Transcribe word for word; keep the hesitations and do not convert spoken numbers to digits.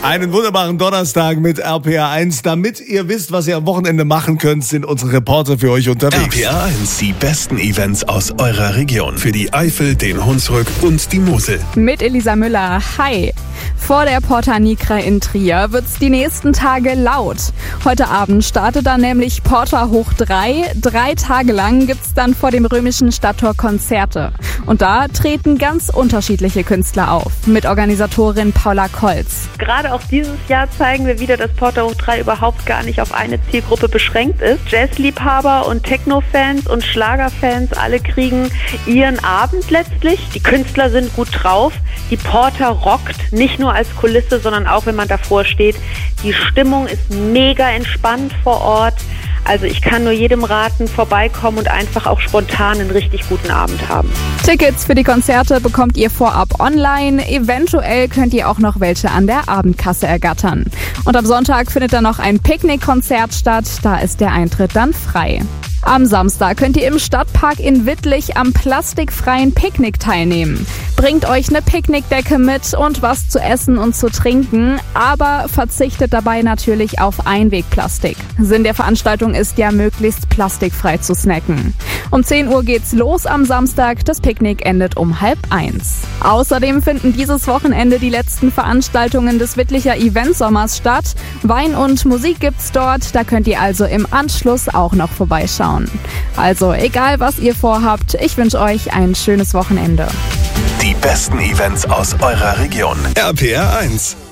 Einen wunderbaren Donnerstag mit R P R eins. Damit ihr wisst, was ihr am Wochenende machen könnt, sind unsere Reporter für euch unterwegs. R P R eins, die besten Events aus eurer Region. Für die Eifel, den Hunsrück und die Mosel. Mit Elisa Müller. Hi. Vor der Porta Nigra in Trier wird's die nächsten Tage laut. Heute Abend startet dann nämlich Porta hoch drei. Drei Tage lang gibt's dann vor dem römischen Stadttor Konzerte. Und da treten ganz unterschiedliche Künstler auf. Mit Organisatorin Paula Kolz. Gerade auch dieses Jahr zeigen wir wieder, dass Porta hoch drei überhaupt gar nicht auf eine Zielgruppe beschränkt ist. Jazzliebhaber und Techno-Fans und Schlagerfans, alle kriegen ihren Abend letztlich. Die Künstler sind gut drauf. Die Porta rockt, nicht nur als Kulisse, sondern auch, wenn man davor steht. Die Stimmung ist mega entspannt vor Ort. Also ich kann nur jedem raten, vorbeikommen und einfach auch spontan einen richtig guten Abend haben. Tickets für die Konzerte bekommt ihr vorab online. Eventuell könnt ihr auch noch welche an der Abendkasse ergattern. Und am Sonntag findet dann noch ein Picknickkonzert statt. Da ist der Eintritt dann frei. Am Samstag könnt ihr im Stadtpark in Wittlich am plastikfreien Picknick teilnehmen. Bringt euch eine Picknickdecke mit und was zu essen und zu trinken, aber verzichtet dabei natürlich auf Einwegplastik. Sinn der Veranstaltung ist ja, möglichst plastikfrei zu snacken. Um zehn Uhr geht's los am Samstag, das Picknick endet um halb eins. Außerdem finden dieses Wochenende die letzten Veranstaltungen des Wittlicher Eventsommers statt. Wein und Musik gibt's dort, da könnt ihr also im Anschluss auch noch vorbeischauen. Also egal, was ihr vorhabt, ich wünsche euch ein schönes Wochenende. Die besten Events aus eurer Region. R P R eins.